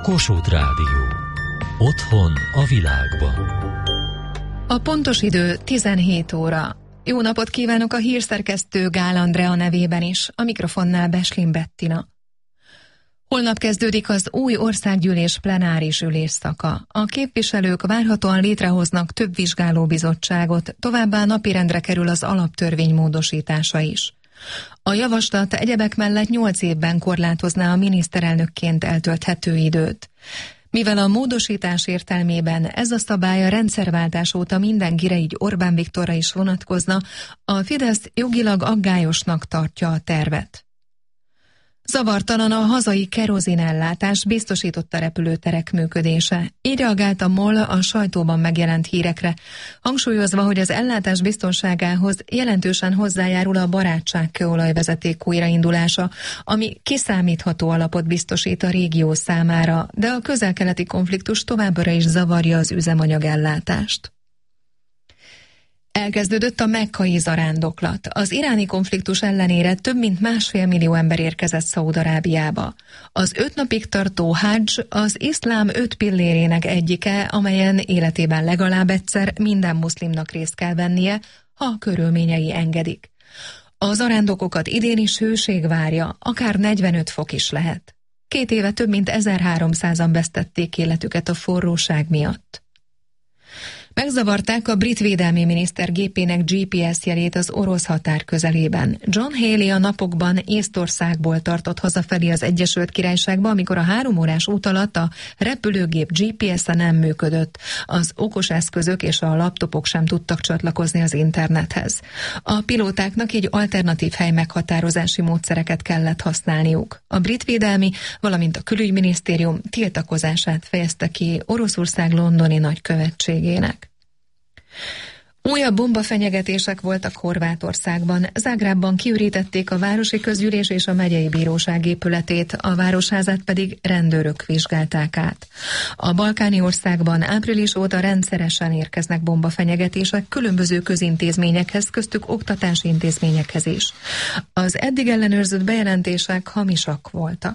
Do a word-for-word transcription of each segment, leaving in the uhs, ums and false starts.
Kossuth Rádió. Otthon a világban. A pontos idő tizenhét óra. Jó napot kívánok a hírszerkesztő Gál Andrea nevében is, a mikrofonnál Beslin Bettina. Holnap kezdődik az új országgyűlés plenáris ülésszaka. A képviselők várhatóan létrehoznak több vizsgálóbizottságot, továbbá napirendre kerül az alaptörvény módosítása is. A javaslat egyebek mellett nyolc évben korlátozná a miniszterelnökként eltölthető időt. Mivel a módosítás értelmében ez a szabály a rendszerváltás óta mindenkire, így Orbán Viktorra is vonatkozna, a Fidesz jogilag aggályosnak tartja a tervet. Zavartalan a hazai kerozinellátás, biztosította repülőterek működése. Így reagált a MOL a sajtóban megjelent hírekre, hangsúlyozva, hogy az ellátás biztonságához jelentősen hozzájárul a barátságkőolajvezeték újraindulása, ami kiszámítható alapot biztosít a régió számára, de a közel-keleti konfliktus továbbra is zavarja az üzemanyagellátást. Elkezdődött a mekkai zarándoklat. Az iráni konfliktus ellenére több mint másfél millió ember érkezett Szaúd-Arábiába. Az öt napig tartó hadzs az iszlám öt pillérének egyike, amelyen életében legalább egyszer minden muszlimnak részt kell vennie, ha a körülményei engedik. A zarándokokat idén is hőség várja, akár negyvenöt fok is lehet. Két éve több mint ezerháromszázan vesztették életüket a forróság miatt. Megzavarták a brit védelmi miniszter gépének gé pé es jelét az orosz határ közelében. John Haley a napokban Észtországból tartott hazafelé az Egyesült Királyságba, amikor a három órás út alatt a repülőgép gé pé es-e nem működött. Az okos eszközök és a laptopok sem tudtak csatlakozni az internethez. A pilótáknak egy alternatív hely meghatározási módszereket kellett használniuk. A brit védelmi, valamint a külügyminisztérium tiltakozását fejezte ki Oroszország londoni nagykövetségének. Újabb bombafenyegetések voltak Horvátországban. Zágrábban kiürítették a városi közgyűlés és a megyei bíróság épületét, a városházát pedig rendőrök vizsgálták át. A balkáni országban április óta rendszeresen érkeznek bombafenyegetések különböző közintézményekhez, köztük oktatási intézményekhez is. Az eddig ellenőrzött bejelentések hamisak voltak.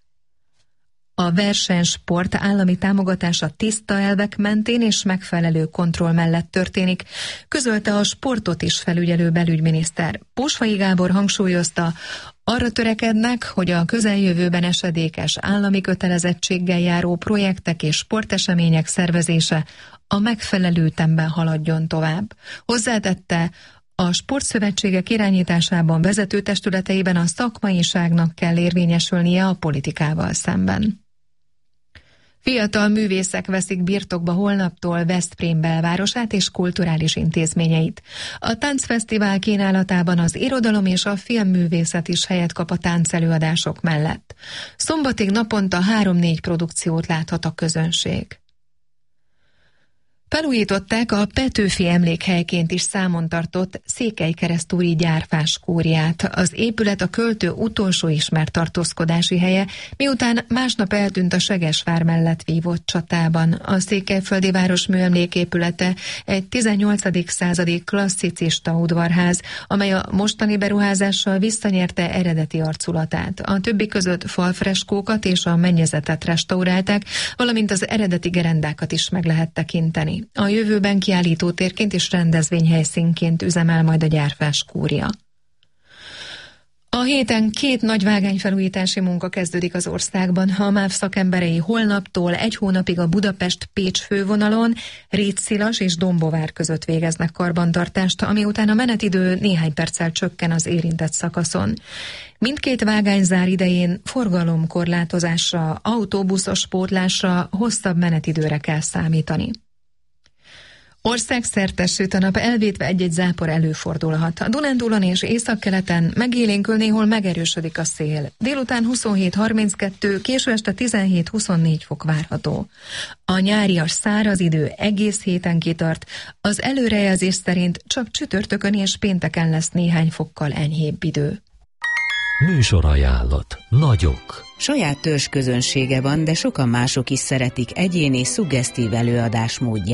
A versenysport állami támogatása tiszta elvek mentén és megfelelő kontroll mellett történik, közölte a sportot is felügyelő belügyminiszter. Pósfai Gábor hangsúlyozta, arra törekednek, hogy a közeljövőben esedékes állami kötelezettséggel járó projektek és sportesemények szervezése a megfelelő ütemben haladjon tovább. Hozzátette, a sportszövetségek irányításában, vezető testületeiben a szakmaiságnak kell érvényesülnie a politikával szemben. Fiatal művészek veszik birtokba holnaptól Veszprém belvárosát és kulturális intézményeit. A táncfesztivál kínálatában az irodalom és a filmművészet is helyet kap a táncelőadások mellett. Szombatig naponta három-négy produkciót láthat a közönség. Felújították a Petőfi emlékhelyként is számon tartott Székelykeresztúri gyárfás kúriát. Az épület a költő utolsó ismert tartózkodási helye, miután másnap eltűnt a Segesvár mellett vívott csatában. A székelyföldi város műemléképülete egy tizennyolcadik századi klasszicista udvarház, amely a mostani beruházással visszanyerte eredeti arculatát. A többi között falfreskókat és a mennyezetet restaurálták, valamint az eredeti gerendákat is meg lehet tekinteni. A jövőben kiállítótérként és rendezvényhelyszínként üzemel majd a gyárfás kúria. A héten két nagy vágányfelújítási munka kezdődik az országban. A MÁV szakemberei holnaptól egy hónapig a Budapest-Pécs fővonalon Rétszilas és Dombovár között végeznek karbantartást, ami után a menetidő néhány perccel csökken az érintett szakaszon. Mindkét vágányzár idején forgalomkorlátozásra, autóbuszos pótlásra, hosszabb menetidőre kell számítani. Országszerte süt a nap, elvétve egy-egy zápor előfordulhat. A Dunántúlon és északkeleten megélénkül, néhol megerősödik a szél. Délután huszonhét harminckettő, késő este tizenhét huszonnégy fok várható. A nyárias száraz idő egész héten kitart, az előrejelzés szerint csak csütörtökön és pénteken lesz néhány fokkal enyhébb idő. Műsorajánlat. Nagyok. Saját törzsközönsége van, de sokan mások is szeretik egyéni, szuggesztív előadás módját.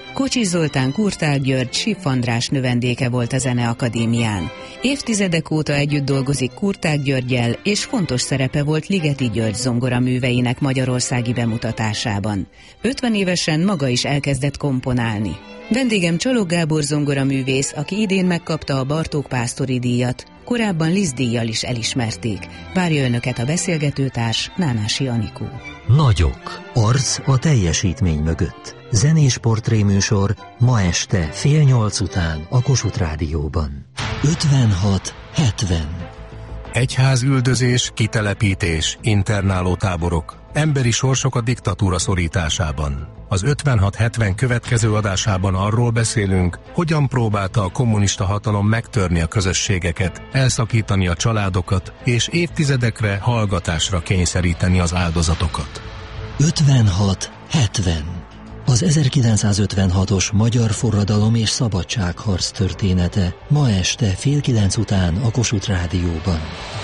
Kocsis Zoltán Kurtág György Schiff András növendéke volt a Zeneakadémián. Évtizedek óta együtt dolgozik Kurtág Györggyel, és fontos szerepe volt Ligeti György zongoraműveinek magyarországi bemutatásában. ötven évesen maga is elkezdett komponálni. Vendégem Csalog Gábor zongoraművész, aki idén megkapta a Bartók Pásztori díjat, korábban Liszt díjjal is elismerték. Várja önöket a beszélgetőtárs, Nánási Anikó. Nagyok. Arc a teljesítmény mögött. Zenés portréműsor ma este fél nyolc után a Kossuth Rádióban. ötvenhat hetven. Egyházüldözés, kitelepítés, internálótáborok, emberi sorsok a diktatúra szorításában. Az ötvenhat hetven következő adásában arról beszélünk, hogyan próbálta a kommunista hatalom megtörni a közösségeket, elszakítani a családokat, és évtizedekre hallgatásra kényszeríteni az áldozatokat. ötvenhat hetven. Az ezerkilencszázötvenhatos magyar forradalom és szabadságharc története ma este fél kilenc után a Kossuth Rádióban.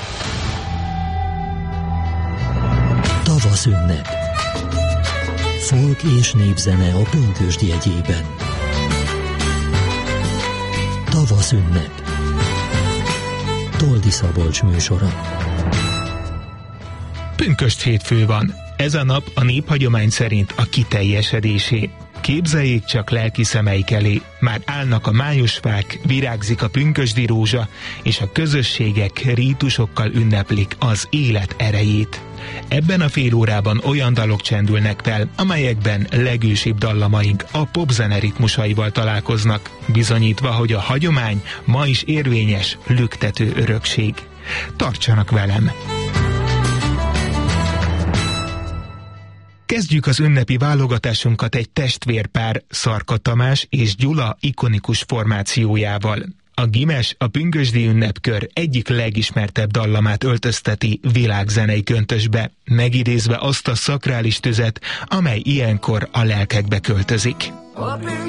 Tavaszünnep. Folk és népzene a Pünkösd jegyében. Tavaszünnep. Toldi Szabolcs műsora. Pünkösd hétfő van. Ez a nap a néphagyomány szerint a kiteljesedésé. Képzeljék csak lelki szemeik elé, már állnak a májusfák, virágzik a pünkösdi rózsa, és a közösségek rítusokkal ünneplik az élet erejét. Ebben a fél órában olyan dalok csendülnek fel, amelyekben legősibb dallamaink a popzene ritmusaival találkoznak, bizonyítva, hogy a hagyomány ma is érvényes, lüktető örökség. Tartsanak velem! Kezdjük az ünnepi válogatásunkat egy testvérpár, Szarka Tamás és Gyula ikonikus formációjával. A Gimes a pünkösdi ünnepkör egyik legismertebb dallamát öltözteti világzenei köntösbe, megidézve azt a szakrális tüzet, amely ilyenkor a lelkekbe költözik.